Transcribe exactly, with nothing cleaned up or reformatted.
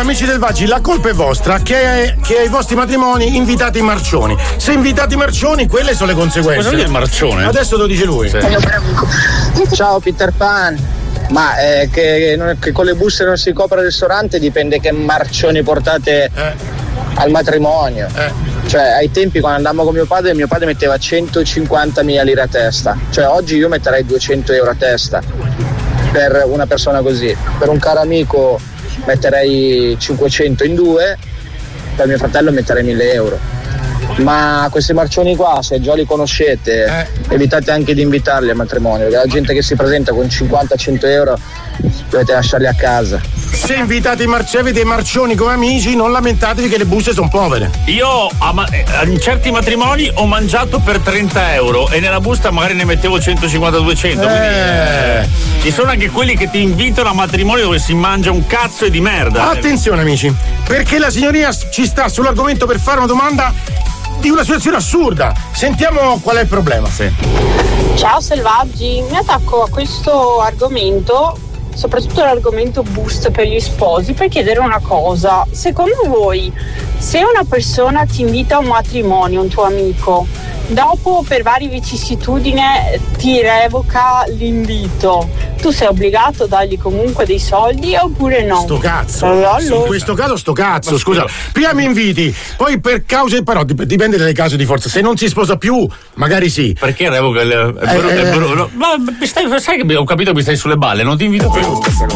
amici del Vaggi, la colpa è vostra che, che ai vostri matrimoni invitate i marcioni. Se invitate i marcioni, quelle sono le conseguenze. Cosa vuol dire il marcione? Adesso lo dice lui. Sì. Ciao Peter Pan. Ma eh, che, non, che con le buste non si copre il ristorante dipende che marcioni portate eh. al matrimonio. Eh. Cioè, ai tempi quando andavamo con mio padre, mio padre metteva centocinquantamila lire a testa. Cioè, oggi io metterei duecento euro a testa per una persona così. Per un caro amico metterei cinquecento in due, per mio fratello metterei mille euro. Ma questi marcioni qua, se già li conoscete, eh. evitate anche di invitarli al matrimonio, perché la gente che si presenta con cinquanta cento euro dovete lasciarli a casa. Se invitate i marcioni, avete i marcioni come amici, non lamentatevi che le buste sono povere. Io in certi matrimoni ho mangiato per trenta euro e nella busta magari ne mettevo centocinquanta duecento. Eh. Quindi eh, ci sono anche quelli che ti invitano a matrimoni dove si mangia un cazzo e di merda. Attenzione amici, perché la signoria ci sta sull'argomento per fare una domanda di una situazione assurda. Sentiamo qual è il problema. Sì. Ciao selvaggi, mi attacco a questo argomento, soprattutto l'argomento boost per gli sposi, per chiedere una cosa. Secondo voi, se una persona ti invita a un matrimonio, un tuo amico, dopo per varie vicissitudini ti revoca l'invito, tu sei obbligato a dargli comunque dei soldi oppure no? Sto cazzo. Allora. In questo caso sto cazzo, ma scusa. Prima mi inviti, poi per cause, però dipende dalle cause di forza. Se non si sposa più, magari sì. Perché revoca il. È vero, eh, è vero, no. Ma mi stai, sai che ho capito che mi stai sulle balle, non ti invito più.